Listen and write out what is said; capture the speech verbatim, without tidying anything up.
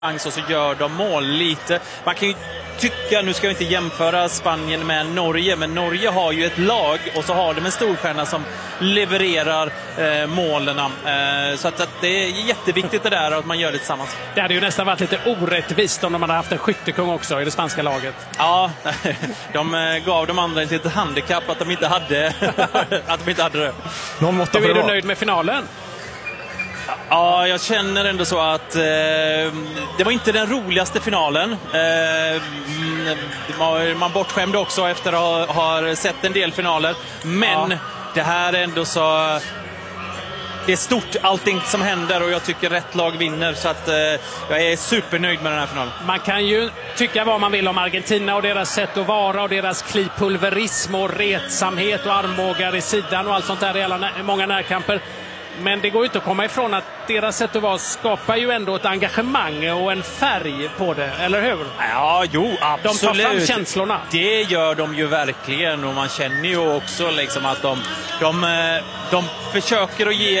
och så gör de mål lite. Man kan ju tycka, nu ska jag inte jämföra Spanien med Norge, men Norge har ju ett lag och så har de en storstjärna som levererar eh, målen. Eh, så att, att det är jätteviktigt det där att man gör det tillsammans. Det hade ju nästan varit lite orättvist om de hade haft en skyttekung också i det spanska laget. Ja, de gav de andra ett litet handikapp att de inte hade, att de inte hade det. Någon måste du är du nöjd med finalen? Ja, jag känner ändå så att eh, det var inte den roligaste finalen. Eh, man, man bortskämde också efter att ha, ha sett en del finaler. Men ja. Det här är ändå så... Det är stort allting som händer och jag tycker rätt lag vinner. Så att eh, jag är supernöjd med den här finalen. Man kan ju tycka vad man vill om Argentina och deras sätt att vara och deras klipulverism och retsamhet och armbågar i sidan och allt sånt där i alla, många närkamper. Men det går ju inte att komma ifrån att deras sätt att vara skapar ju ändå ett engagemang och en färg på det, eller hur? Ja, jo, absolut. De tar fram känslorna. Det gör de ju verkligen och man känner ju också liksom att de, de, de försöker att ge